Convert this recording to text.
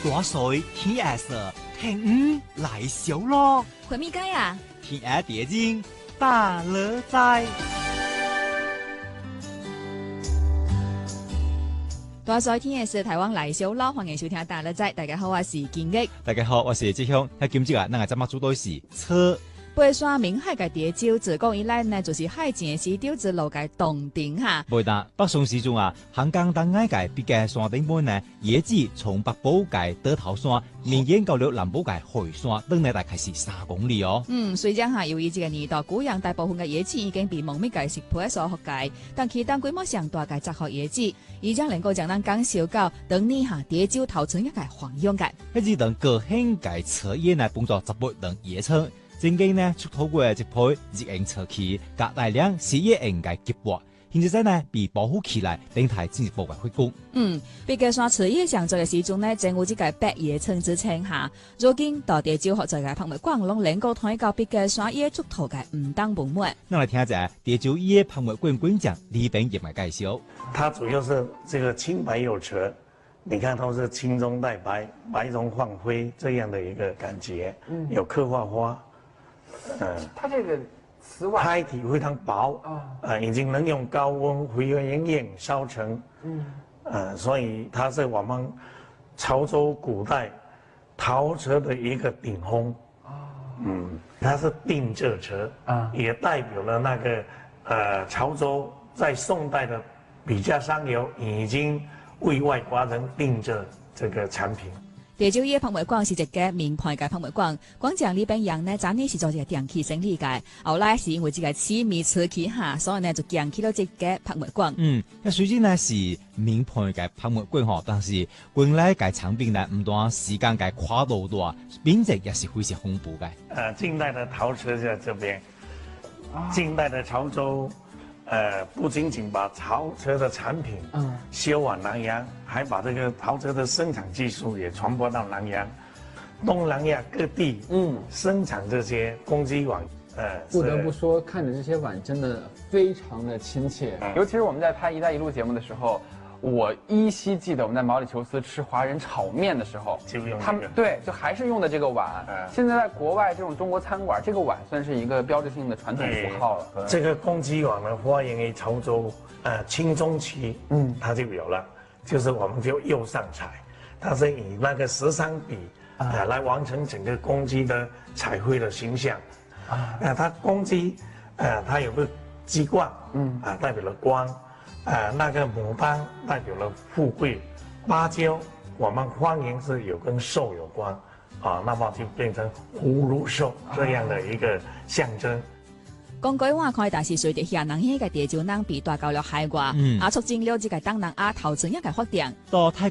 大水天下色，天来小咯。 回咪街啊？ 天下蝶精大乐在。 大水天嘅是台灣來小咯，歡迎收聽大樂仔。大家好，我是建益。 大家好，我是志雄。喺今朝啊，咱係今日做到是車。 北山明海嘅蝶洲自古以來呢，就是海前嘅時釣子路嘅洞頂哈。 袂當北宋時中啊，香港當愛界別嘅山頂本呢，野子從北部界倒頭山，綿延到了南部界海山，等嚟大概是3公里哦。 雖然哈由於這個年代古洋大部分嘅野子已經被蒙滅界食破所覆蓋，但其當規模上大嘅雜學野子，依家能夠將咱講小到當年哈蝶洲頭村一個黃養界， 一支等高興界車野呢，幫助十八等野車。正經呢出土過一批熱應車器，甲大量是野應界結獲，現在呢被保護起來，等待進一步嘅恢復。 畢嘅山車野上座嘅時鐘呢，正有這個百野村之稱下，如今到蝶洲學在嘅拍賣館攏能夠睇到畢嘅山野出土嘅唔當本末。 那來聽下蝶洲野拍賣館館長李炳業嘅介紹。 它主要是這個青白有車，你看都是青中帶白，白中放灰這樣的一個感覺，有刻畫花。 它這個瓷碗胎體非常薄，已經能用高溫回原焰燒成，所以它是我們潮州古代陶瓷的一個頂峰，它是定製車，也代表了那個潮州在宋代的筆架上游已經為外國人定製這個產品。 蝶洲野拍賣館是一個名牌嘅拍賣館，館長李炳陽呢，早年是做一個電器生意嘅，後來是因為這個痴迷車器下，所以呢就建起了這個拍賣館。 那雖然呢是名牌嘅拍賣館嗬，但是館內嘅產品呢唔單時間嘅跨度大，品質也是非常豐富嘅。 近代的陶瓷在這邊，近代的潮州。不僅僅把陶瓷的產品銷往南洋，還把這個陶瓷的生產技術也傳播到南洋、東南亞各地，生產這些公雞碗。 不得不說，看着這些碗真的非常的親切。尤其是我們在拍《一帶一路》節目的時候，我依稀記得我們在毛里求斯吃華人炒麵的時候，他們對就還是用的這個碗。現在在國外這種中國餐館，這個碗算是一個標誌性的傳統符號了。 這個公雞碗呢，發源於潮州，清中期，它就有了，就是我們就釉上彩，它是以那個13筆來完成整個公雞的彩繪的形象。它公雞，它有個雞冠，代表了光。那個牡丹代表了富貴，芭蕉我們歡迎是有跟壽有關，那麼就變成葫蘆壽這樣的一個象徵。 講句話開，但是隨着下南起嘅蝶洲南被帶到了海外，促進了這個東南亞投資一個發展。